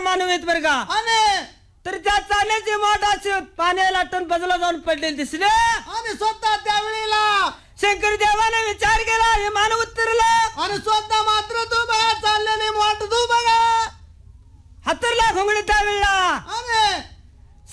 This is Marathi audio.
मानव आहेत बरं का. आणि तर त्या चालण्याची मोठ असे पाण्याला लाटून बाजूला जाऊन पडलेले दिसले. आणि स्वतः त्यावेळेला शंकर देवाने विचार केला, हे मानव उतरलं. आणि स्वतः मात्र तू बघा चाललेले मोठ तू बघा हातरला घोंगडी त्यावेळेला